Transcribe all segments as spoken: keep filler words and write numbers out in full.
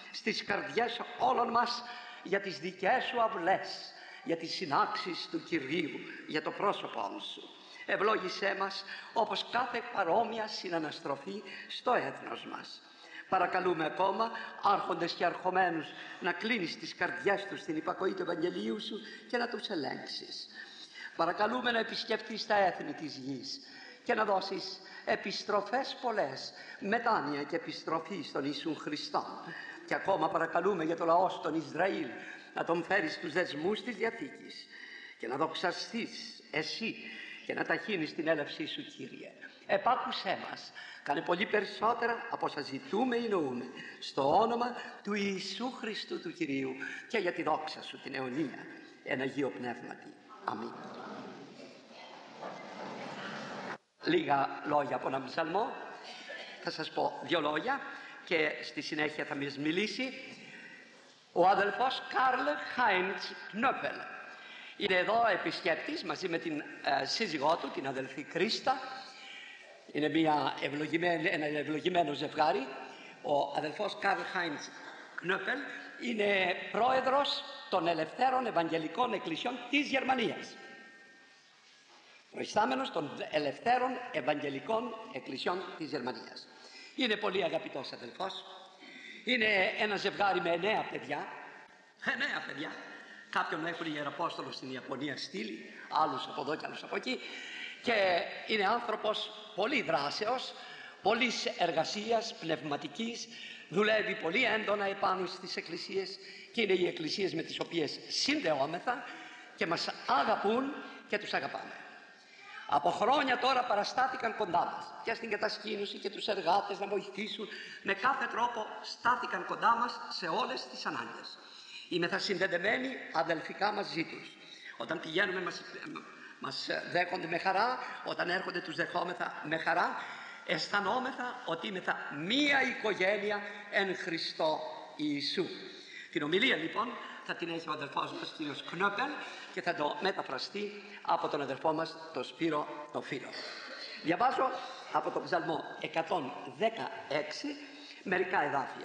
στις καρδιές όλων μας για τις δικές σου αυλές, για τις συνάξεις του Κυρίου, για το πρόσωπό σου. Ευλόγησέ μας όπως κάθε παρόμοια συναναστροφή στο έθνος μας. Παρακαλούμε ακόμα άρχοντες και αρχομένους να κλείνεις τις καρδιές τους στην υπακοή του Ευαγγελίου σου και να τους ελέγξεις. Παρακαλούμε να επισκεφτείς τα έθνη της γης και να δώσεις επιστροφές πολλές, μετάνοια και επιστροφή στον Ιησού Χριστό. Και ακόμα παρακαλούμε για το λαό στον Ισραήλ να τον φέρεις στους δεσμούς της Διαθήκης και να δοξαστείς εσύ και να ταχύνεις την έλευσή σου, Κύριε. Επάκουσέ μας, κάνε πολύ περισσότερα από όσα ζητούμε ή νοούμε, στο όνομα του Ιησού Χριστού του Κυρίου και για τη δόξα σου την αιωνία, εν Αγίο Πνεύματι. Αμήν. Λίγα λόγια από έναν ψαλμό. Θα σας πω δύο λόγια και στη συνέχεια θα μας μιλήσει ο αδελφός Καρλ Χάιντς Κνόπελ. Είναι εδώ επισκέπτης μαζί με την ε, σύζυγό του, την αδελφή Κρίστα. Είναι μια ευλογημένη, ένα ευλογημένο ζευγάρι. Ο αδελφός Καρλ Χάιντς Κνόπελ είναι πρόεδρος των Ελευθέρων Ευαγγελικών Εκκλησιών της Γερμανίας. Προϊστάμενος των Ελευθέρων Ευαγγελικών Εκκλησιών της Γερμανίας. Είναι πολύ αγαπητός αδελφός. Είναι ένα ζευγάρι με εννέα παιδιά. Εννέα παιδιά. Κάποιον έχουν οι Ιεραπόστολοι στην Ιαπωνία στείλει, άλλους από εδώ και άλλους από εκεί. Και είναι άνθρωπος πολύ δράσεως, πολλής εργασίας, πνευματικής. Δουλεύει πολύ έντονα επάνω στις εκκλησίες και είναι οι εκκλησίες με τις οποίες συνδεόμεθα και μας αγαπούν και τους αγαπάμε. Από χρόνια τώρα παραστάθηκαν κοντά μας και στην κατασκήνωση και τους εργάτες να βοηθήσουν. Με κάθε τρόπο στάθηκαν κοντά μας σε όλες τις ανάγκες. Είμεθα συνδεδεμένοι αδελφικά μαζί τους. Όταν πηγαίνουμε μας, μας δέχονται με χαρά, όταν έρχονται τους δεχόμεθα με χαρά. Αισθανόμεθα ότι είμεθα μία οικογένεια εν Χριστώ Ιησού. Την ομιλία λοιπόν θα την έχει ο αδελφός μας κύριος Κνόπελ και θα το μεταφραστεί από τον αδελφό μας τον Σπύρο τον Φίλο. Διαβάζω από τον Ψαλμό εκατόν δεκαέξι μερικά εδάφια.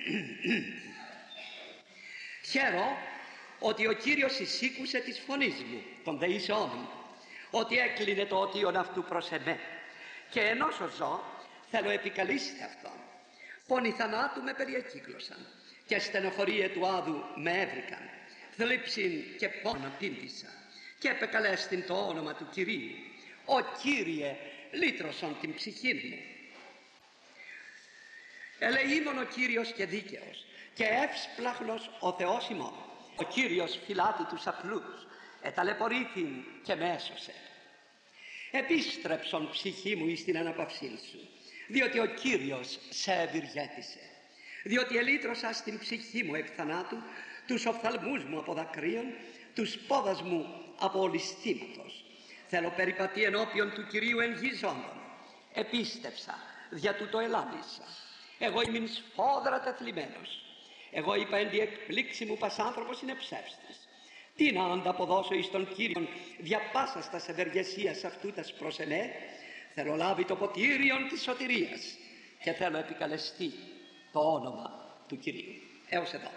Χαίρο ότι ο Κύριος εισήκουσε της φωνής μου, των δεήσεών μου, ότι έκλεινε το οτίον αυτού προς εμέ. Και ενώ ζω, θέλω επικαλείστε αυτόν. Πόνοι θανάτου με περιεκύκλωσαν και στενοχωρία του άδου με έβρικαν. Θλίψην και πόνα πήντησα και επεκαλέστην το όνομα του Κυρίου. Ο Κύριε λύτρωσον την ψυχή μου. Ελεήμων ο Κύριος και δίκαιος και εύσπλαχνος ο Θεός ημών. Ο Κύριος φυλάτει τους απλούς, εταλαιπωρήθην και με έσωσε. Επίστρεψον ψυχή μου εις την αναπαυσή σου, διότι ο Κύριος σε ευηργέτησε. Διότι ελύτρωσα στην ψυχή μου εκ θανάτου, τους οφθαλμούς μου από δακρύων, τους πόδας μου από ολισθήματος. Θέλω περιπατεί ενώπιον του Κυρίου εν γη ζώντων. Επίστεψα, δια τούτο ελάλησα. Εγώ ήμουν σφόδρα τεθλιμμένος. Εγώ είπα εν τη εκπλήξη μου πας άνθρωπος είναι ψεύστης. Τι να ανταποδώσω εις τον Κύριον δια πάσας τας ευεργεσίας αυτού τας προς εμέ. Θέλω λάβει το ποτήριον της σωτηρίας και θέλω επικαλεστεί το όνομα του Κυρίου. Έως εδώ.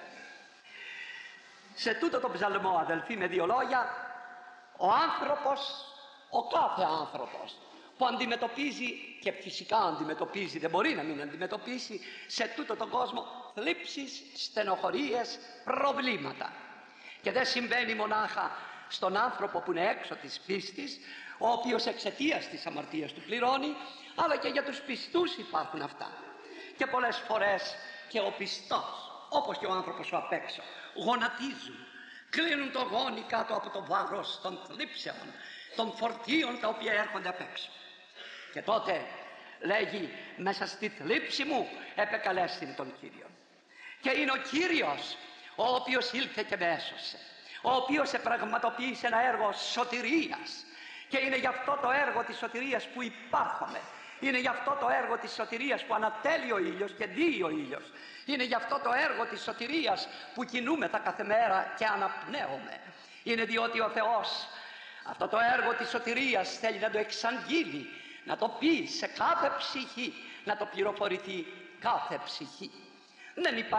Σε τούτο το ψαλμό, αδελφοί, με δύο λόγια, ο άνθρωπος, ο κάθε άνθρωπος που αντιμετωπίζει, και φυσικά αντιμετωπίζει, δεν μπορεί να μην αντιμετωπίσει σε τούτο τον κόσμο θλίψεις, στενοχωρίες, προβλήματα. Και δεν συμβαίνει μονάχα στον άνθρωπο που είναι έξω της πίστης, ο οποίος εξαιτίας της αμαρτίας του πληρώνει, αλλά και για τους πιστούς υπάρχουν αυτά. Και πολλές φορές και ο πιστός, όπως και ο άνθρωπος ο απ' έξω, γονατίζουν, κλείνουν το γόνι κάτω από το βάρος των θλίψεων, των φορτίων τα οποία έρχονται απ' έξω. Και τότε λέγει, μέσα στη θλίψη μου επεκαλέστην τον Κύριο. Και είναι ο Κύριος ο οποίος ήλθε και με έσωσε, ο οποίος επραγματοποίησε ένα έργο σωτηρίας. Και είναι γι' αυτό το έργο της σωτηρίας που υπάρχουμε. Είναι γι' αυτό το έργο της σωτηρίας που ανατέλει ο ήλιος και δύει ο ήλιος. Είναι γι' αυτό το έργο της σωτηρίας που κινούμεθα κάθε μέρα και αναπνέουμε. Είναι διότι ο Θεός αυτό το έργο της σωτηρίας θέλει να το εξαγγείλει, να το πει σε κάθε ψυχή, να το πληροφορηθεί κάθε ψυχή. Δεν υπάρχει